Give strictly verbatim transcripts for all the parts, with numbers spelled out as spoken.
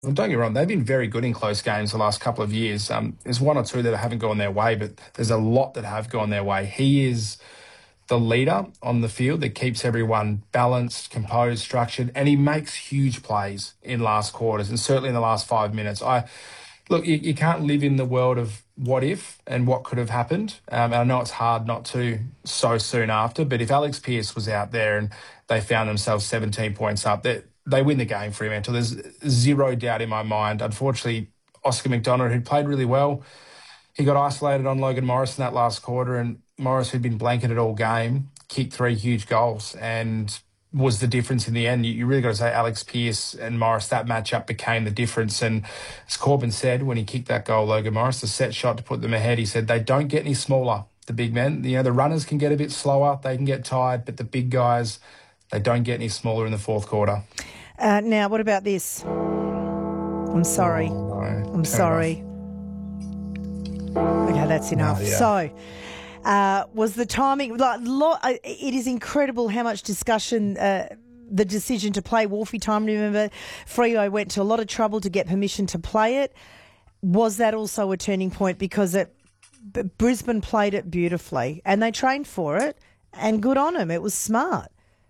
Well, don't get me wrong, they've been very good in close games the last couple of years. Um, there's one or two that haven't gone their way, but there's a lot that have gone their way. He is the leader on the field that keeps everyone balanced, composed, structured, and he makes huge plays in last quarters and certainly in the last five minutes. I Look, you, you can't live in the world of what if and what could have happened. Um, and I know it's hard not to so soon after, but if Alex Pearce was out there and they found themselves seventeen points up, they, they win the game, Fremantle. There's zero doubt in my mind. Unfortunately, Oscar McDonald, who played really well, he got isolated on Logan Morris in that last quarter, and Morris, who'd been blanketed all game, kicked three huge goals and was the difference in the end. You, you really got to say Alex Pearce and Morris, that matchup became the difference. And as Corbin said when he kicked that goal, Logan Morris, the set shot to put them ahead, he said they don't get any smaller, the big men. You know, the runners can get a bit slower, they can get tired, but the big guys, they don't get any smaller in the fourth quarter. Uh, now, what about this? I'm sorry. Oh, no. I'm Fair sorry. enough. Okay, that's enough. No, yeah. So, uh, was the timing... Like, lo- it is incredible how much discussion... Uh, the decision to play Wolfie time. Remember, Freo went to a lot of trouble to get permission to play it. Was that also a turning point? Because it, B- Brisbane played it beautifully and they trained for it, and good on them. It was smart.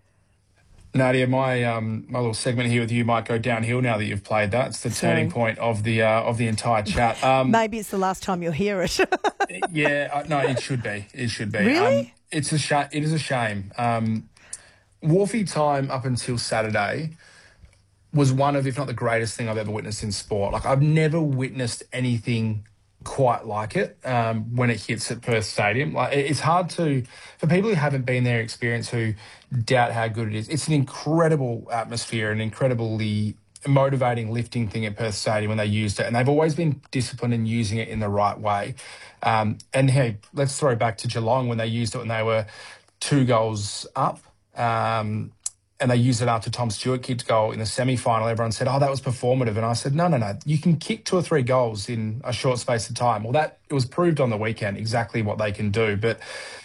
Nadia, my um, my little segment here with you might go downhill now that you've played that. It's the Sorry. turning point of the uh, of the entire chat. Um, Maybe it's the last time you'll hear it. yeah, uh, no, it should be. It should be. Really? Um, it's a sh- It is a shame. Um, Wolfie time up until Saturday was one of, if not the greatest thing I've ever witnessed in sport. Like, I've never witnessed anything quite like it um, when it hits at Perth Stadium. Like, it's hard to, for people who haven't been there, experience, who doubt how good it is. It's an incredible atmosphere, an incredibly motivating, lifting thing at Perth Stadium when they used it, and they've always been disciplined in using it in the right way. Um, and hey, let's throw back to Geelong when they used it when they were two goals up. Um, and they used it after Tom Stewart kicked goal in the semi-final. Everyone said, oh, that was performative. And I said, no, no, no. You can kick two or three goals in a short space of time. Well, that it was proved on the weekend exactly what they can do. But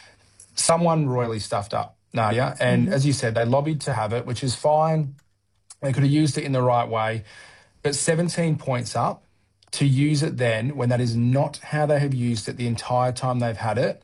someone royally stuffed up, Nadia. And mm-hmm. as you said, they lobbied to have it, which is fine. They could have used it in the right way. But seventeen points up, to use it then, when that is not how they have used it the entire time they've had it,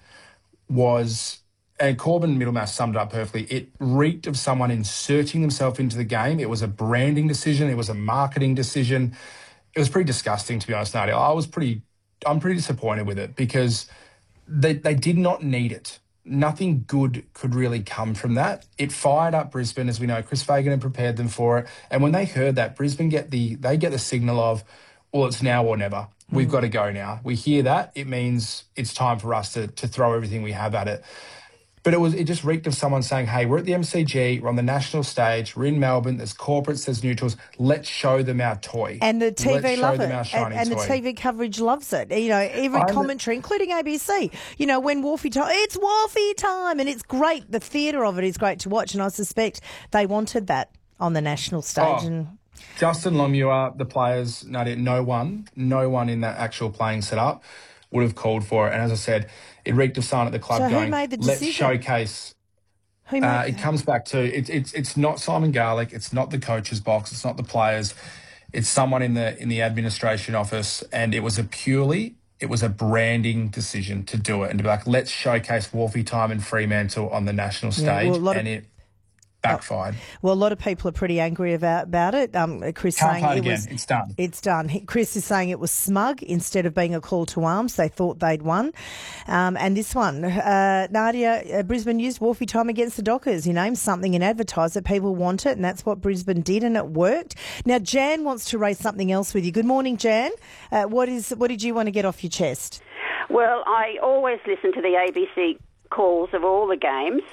was... And Corbin Middlemass summed it up perfectly. It reeked of someone inserting themselves into the game. It was a branding decision. It was a marketing decision. It was pretty disgusting, to be honest, Nadia. I was pretty, I'm pretty disappointed with it because they, they did not need it. Nothing good could really come from that. It fired up Brisbane, as we know. Chris Fagan had prepared them for it. And when they heard that, Brisbane get the, they get the signal of, well, it's now or never. We've mm. got to go now. We hear that. It means it's time for us to, to throw everything we have at it. But it was it just reeked of someone saying, hey, we're at the M C G, we're on the national stage, we're in Melbourne, there's corporates, there's neutrals, let's show them our toy. And the T V let's love show them it. our shiny and, and toy. the T V coverage loves it. You know, every I'm commentary, including A B C, you know, when Wolfie time, it's Wolfie time, and it's great. The theatre of it is great to watch, and I suspect they wanted that on the national stage. Oh. and Justin Longmuir, the players, Nadia, no one, no one in that actual playing setup would have called for it. And as I said, it reeked of someone at the club so going, who made the let's decision? showcase... Who made Uh, it comes back to it's it's it's not Simon Garlick, it's not the coach's box, it's not the players, it's someone in the in the administration office, and it was a purely it was a branding decision to do it and to be like, let's showcase Wolfie time and Fremantle on the national stage, yeah, well, and of, it backfired. Well, a lot of people are pretty angry about about it. Um, Chris Can't saying play it it again. was It's done. It's done. He, Chris is saying it was smug instead of being a call to arms. They thought they'd won. Um, and this one, uh, Nadia, uh, Brisbane used Wolfie time against the Dockers. He named something and advertised that people want it, and that's what Brisbane did, and it worked. Now, Jan wants to raise something else with you. Good morning, Jan. Uh, what is what did you want to get off your chest? Well, I always listen to the A B C calls of all the games.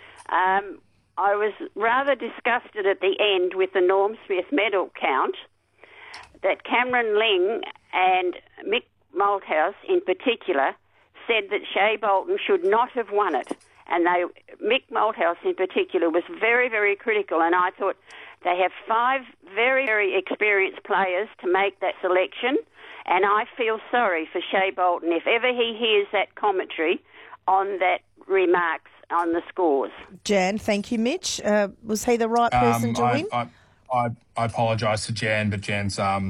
Um, I was rather disgusted at the end with the Norm Smith medal count that Cameron Ling and Mick Malthouse in particular said that Shea Bolton should not have won it. And they, Mick Malthouse in particular was very, very critical, and I thought they have five very, very experienced players to make that selection, and I feel sorry for Shea Bolton if ever he hears that commentary on that remarks on the scores. Jan, thank you, Mitch. Uh, was he the right person um, to I, win? I, I, I apologise to Jan, but Jan's um,